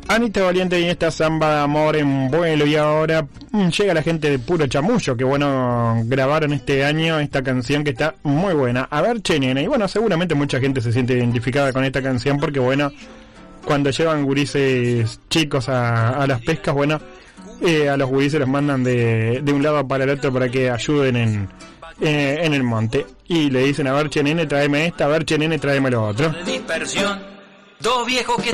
Anita Valiente y esta samba de amor en vuelo. Y ahora llega la gente de Puro Chamullo, que bueno, grabaron este año esta canción que está muy buena. A ver, che, nena. Y bueno, seguramente mucha gente se siente identificada con esta canción porque bueno, cuando llevan gurises chicos a las pescas, bueno, a los gurises los mandan de un lado para el otro para que ayuden en el monte. Y le dicen, a ver, che, nene, tráeme esta, a ver, che, nene, tráeme lo otro. Dos viejos que